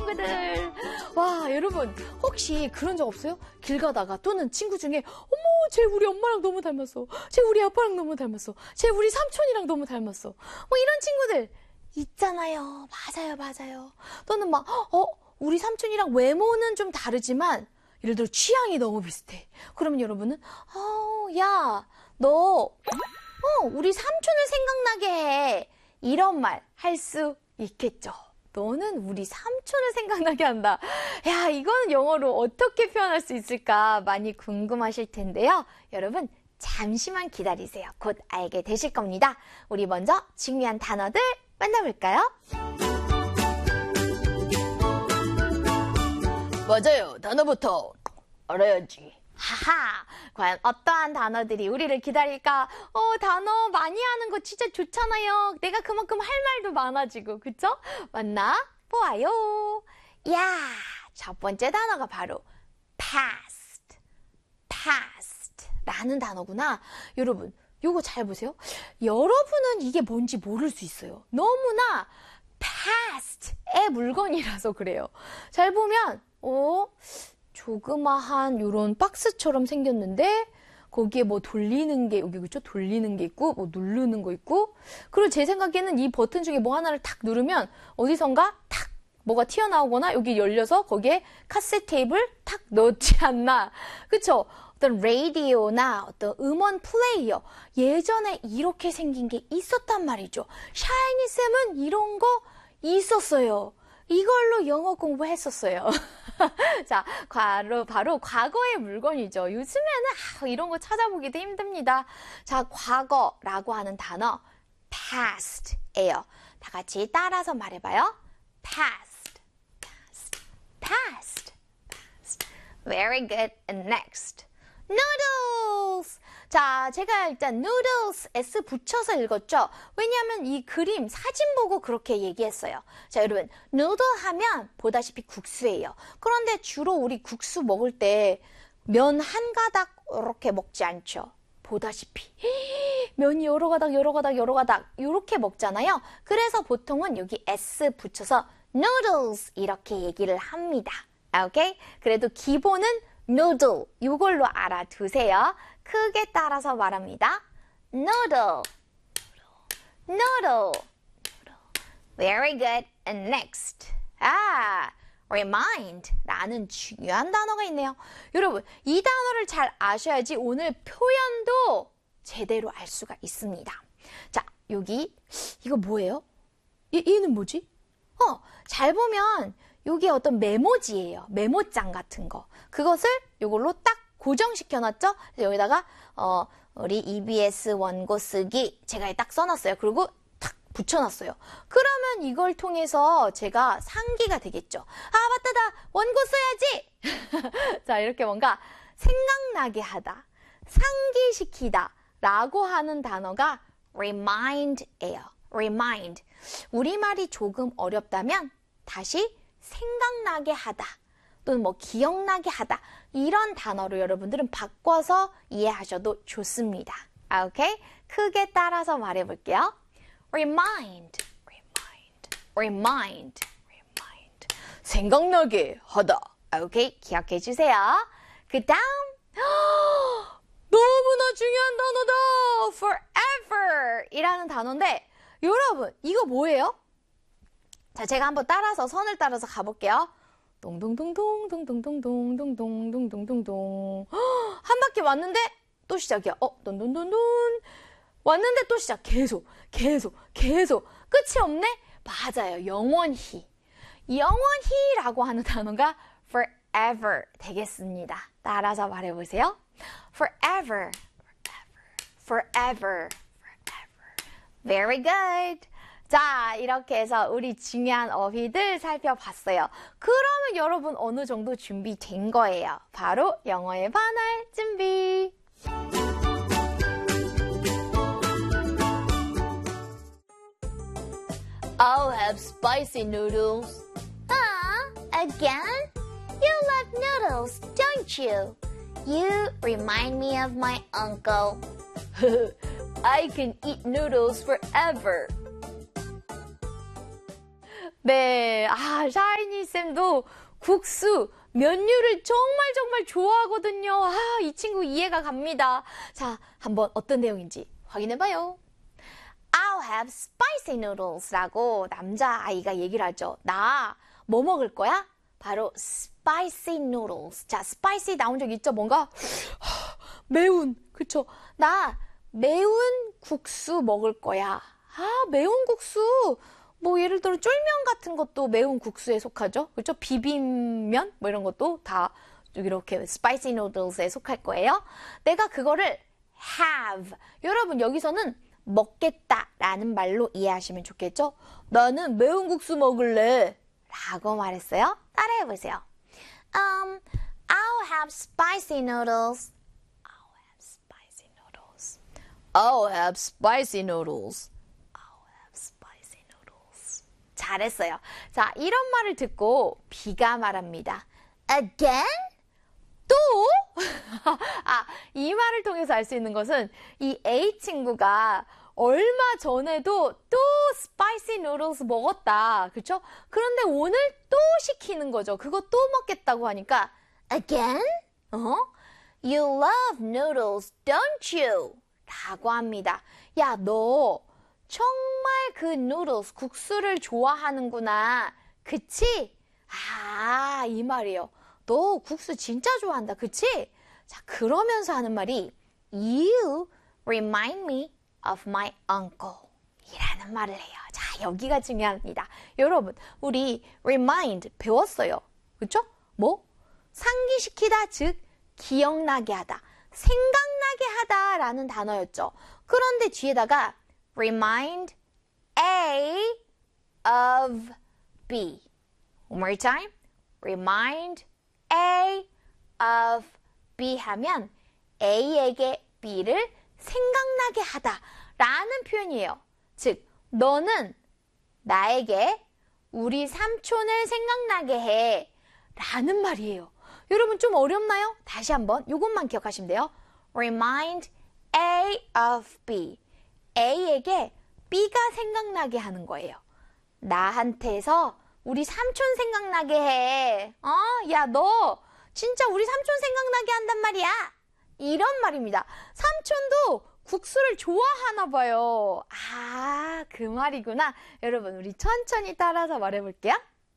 친구들. 와, 여러분 혹시 그런 적 없어요? 길 가다가 또는 친구 중에 어머, 쟤 우리 엄마랑 너무 닮았어. 쟤 우리 아빠랑 너무 닮았어. 쟤 우리 삼촌이랑 너무 닮았어. 뭐 이런 친구들 있잖아요. 맞아요. 또는 막 우리 삼촌이랑 외모는 좀 다르지만 예를 들어 취향이 너무 비슷해. 그러면 여러분은 야, 너 우리 삼촌을 생각나게 해. 이런 말 할 수 있겠죠. 너는 우리 삼촌을 생각나게 한다. 야, 이거는 영어로 어떻게 표현할 수 있을까 많이 궁금하실 텐데요. 여러분 잠시만 기다리세요. 곧 알게 되실 겁니다. 우리 먼저 중요한 단어들 만나볼까요? 맞아요. 단어부터 알아야지. 하하, 과연 어떠한 단어들이 우리를 기다릴까? 단어 많이 하는 거 진짜 좋잖아요. 내가 그만큼 할 말도 많아지고, 그쵸? 만나보아요. 야, 첫 번째 단어가 바로 past 라는 단어구나. 여러분, 요거 잘 보세요. 여러분은 이게 뭔지 모를 수 있어요. 너무나 past의 물건이라서 그래요. 잘 보면, 조그마한 요런 박스처럼 생겼는데 거기에 뭐 돌리는 게 여기 그쵸? 돌리는 게 있고 뭐 누르는 거 있고 그리고 제 생각에는 이 버튼 중에 뭐 하나를 탁 누르면 어디선가 탁 뭐가 튀어나오거나 여기 열려서 거기에 카세트 테이프를 탁 넣지 않나 그쵸? 어떤 라디오나 어떤 음원 플레이어 예전에 이렇게 생긴 게 있었단 말이죠. 샤이니쌤은 이런 거 있었어요. 이걸로 영어 공부했었어요. 자, 바로 과거의 물건이죠. 요즘에는 이런 거 찾아보기도 힘듭니다. 자, 과거라고 하는 단어 past예요. 다 같이 따라서 말해봐요. past. Very good. And next. noodles. 자, 제가 일단 noodles S 붙여서 읽었죠. 왜냐하면 이 그림 사진 보고 그렇게 얘기했어요. 자, 여러분 noodle 하면 보다시피 국수예요. 그런데 주로 우리 국수 먹을 때 면 한 가닥 이렇게 먹지 않죠. 보다시피 면이 여러 가닥 이렇게 먹잖아요. 그래서 보통은 여기 S 붙여서 noodles 이렇게 얘기를 합니다. 오케이? 그래도 기본은 noodle 이걸로 알아두세요. 크게 따라서 말합니다. noodle. Very good. And next. remind 라는 중요한 단어가 있네요. 여러분, 이 단어를 잘 아셔야지 오늘 표현도 제대로 알 수가 있습니다. 자, 여기 이거 뭐예요? 얘는 뭐지? 잘 보면 여기 어떤 메모지예요. 메모장 같은 거. 그것을 이걸로 딱 고정시켜놨죠? 여기다가 우리 EBS 원고 쓰기 제가 딱 써놨어요. 그리고 탁 붙여놨어요. 그러면 이걸 통해서 제가 상기가 되겠죠. 맞다, 나 원고 써야지! 자, 이렇게 뭔가 생각나게 하다, 상기시키다 라고 하는 단어가 remind예요. remind. 우리말이 조금 어렵다면 다시 생각나게 하다 또는 뭐 기억나게 하다 이런 단어로 여러분들은 바꿔서 이해하셔도 좋습니다. 오케이? 크게 따라서 말해볼게요. remind. 생각나게 하다. 오케이? 기억해 주세요. 그 다음 너무나 중요한 단어다. forever 이라는 단어인데 여러분 이거 뭐예요? 자, 제가 한번 따라서 선을 따라서 가볼게요. 동동동동 한 바퀴 왔는데 또 시작이야. 돈돈돈돈 왔는데 또 시작. 계속 끝이 없네. 맞아요. 영원히라고 하는 단어가 forever 되겠습니다. 따라서 말해보세요. forever. Very good. 자, 이렇게 해서 우리 중요한 어휘들 살펴봤어요. 그러면 여러분 어느 정도 준비된 거예요. 바로 영어에 반할 준비. I'll have spicy noodles. Again? You love noodles, don't you? You remind me of my uncle. I can eat noodles forever. 네, 샤이니 쌤도 국수, 면류를 정말 정말 좋아하거든요. 이 친구 이해가 갑니다. 자, 한번 어떤 내용인지 확인해봐요. I'll have spicy noodles 라고 남자아이가 얘기를 하죠. 나 뭐 먹을 거야? 바로 spicy noodles. 자, spicy 나온 적 있죠? 뭔가 매운, 그쵸? 나 매운 국수 먹을 거야. 매운 국수. 뭐 예를 들어 쫄면 같은 것도 매운 국수에 속하죠. 그렇죠? 비빔면 뭐 이런 것도 다 이렇게 spicy noodles에 속할 거예요. 내가 그거를 have. 여러분 여기서는 먹겠다라는 말로 이해하시면 좋겠죠? 나는 매운 국수 먹을래 라고 말했어요. 따라해 보세요. I'll have spicy noodles. I'll have spicy noodles. I'll have spicy noodles. 잘했어요. 자, 이런 말을 듣고 B가 말합니다. Again? 또? 이 말을 통해서 알 수 있는 것은 이 A 친구가 얼마 전에도 또 스파이시 누들스 먹었다. 그렇죠? 그런데 오늘 또 시키는 거죠. 그거 또 먹겠다고 하니까 Again? You love noodles, don't you? 라고 합니다. 야, 너 정말 그 noodles, 국수를 좋아하는구나. 그치? 이 말이에요. 너 국수 진짜 좋아한다. 그치? 자, 그러면서 하는 말이 You remind me of my uncle 이라는 말을 해요. 자, 여기가 중요합니다. 여러분, 우리 remind 배웠어요. 그쵸? 뭐? 상기시키다, 즉 기억나게 하다, 생각나게 하다라는 단어였죠. 그런데 뒤에다가 remind A of B. One more time. Remind A of B 하면 A에게 B를 생각나게 하다라는 표현이에요. 즉, 너는 나에게 우리 삼촌을 생각나게 해 라는 말이에요. 여러분 좀 어렵나요? 다시 한번 이것만 기억하시면 돼요. Remind A of B. A에게 B가 생각나게 하는 거예요. 나한테서 우리 삼촌 생각나게 해. 야, 너 진짜 우리 삼촌 생각나게 한단 말이야. 이런 말입니다. 삼촌도 국수를 좋아하나 봐요. 그 말이구나. 여러분, 우리 천천히 따라서 말해볼게요.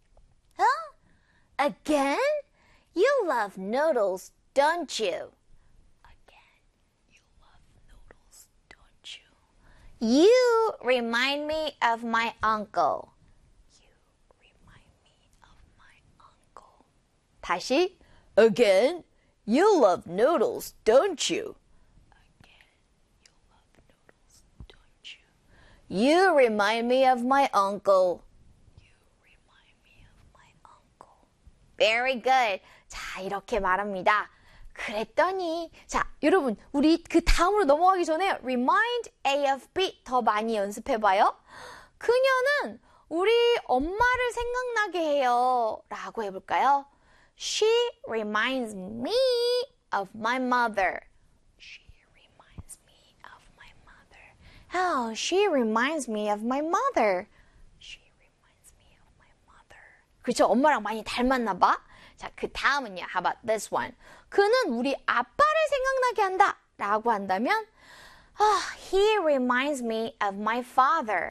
Again? You love noodles, don't you? Again, you love noodles, don't you? You remind me of my uncle. You remind me of my uncle. 다시. Again, you love noodles, don't you? Again, you love noodles, don't you? You remind me of my uncle. You remind me of my uncle. Very good. 자, 이렇게 말합니다. 그랬더니, 자, 여러분, 우리 그 다음으로 넘어가기 전에 remind A of B 더 많이 연습해봐요. 그녀는 우리 엄마를 생각나게 해요. 라고 해볼까요? She reminds me of my mother. She reminds me of my mother. She reminds me of my mother. She reminds me of my mother. 그렇죠? 엄마랑 많이 닮았나 봐. 자, 그 다음은요. How about this one? 그는 우리 아빠를 생각나게 한다. 라고 한다면 He reminds me of my father.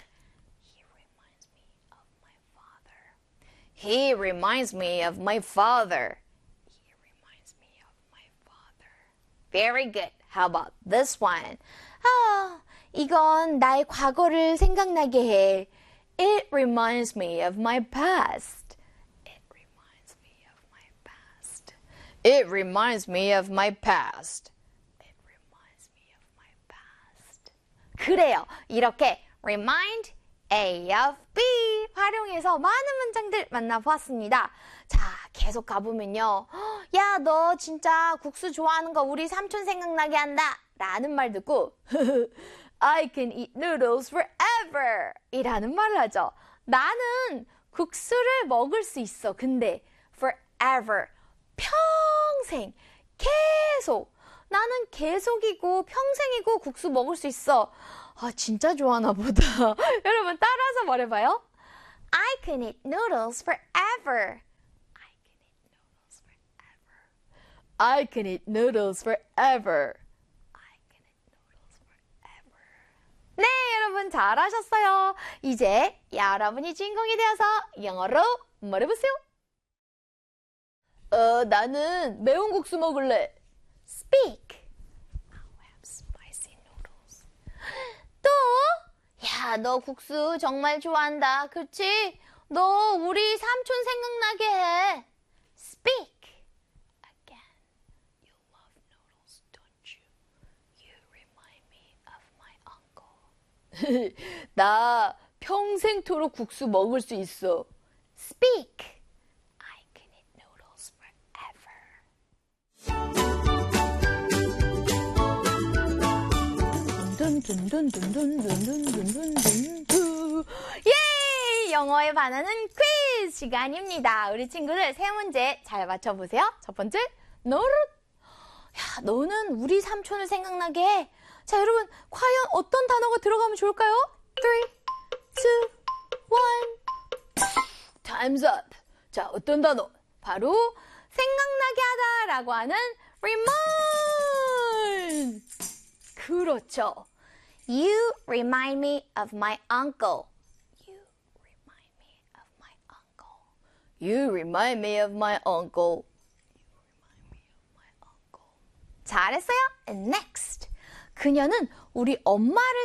He reminds me of my father. He reminds me of my father. Very good. How about this one? 이건 나의 과거를 생각나게 해. It reminds me of my past. It reminds me of my past. It reminds me of my past. It reminds me of my past. 그래요. 이렇게 remind A of B 활용해서 많은 문장들 만나보았습니다. 자, 계속 가보면요. 야, 너 진짜 국수 좋아하는 거 우리 삼촌 생각나게 한다. 라는 말 듣고 I can eat noodles forever 이라는 말을 하죠. 나는 국수를 먹을 수 있어. 근데 forever, 평생, 계속. 나는 계속이고 평생이고 국수 먹을 수 있어. 진짜 좋아하나 보다. 여러분 따라서 말해봐요. I can eat noodles forever. I can eat noodles forever. 네, 여러분 잘하셨어요. 이제 여러분이 주인공이 되어서 영어로 말해보세요. 나는 매운 국수 먹을래. Speak. I'll have spicy noodles. 또, 야, 너 국수 정말 좋아한다. 그치? 너 우리 삼촌 생각나게 해. Speak. Again, you love noodles, don't you? You remind me of my uncle. 나 평생토록 국수 먹을 수 있어. Speak. I can eat noodles forever. 예! 영어에 반하는 퀴즈 시간입니다. 우리 친구들 세 문제 잘 맞춰보세요. 첫 번째, 너는 우리 삼촌을 생각나게 해. 자, 여러분, 과연 어떤 단어가 들어가면 좋을까요? 3, 2, 1. Time's up. 자, 어떤 단어? 바로 생각나게 하다라고 하는 remind. 그렇죠. You remind me of my uncle. You remind me of my uncle. You remind me of my uncle. 잘했어요. And next. 그녀는 우리 엄마를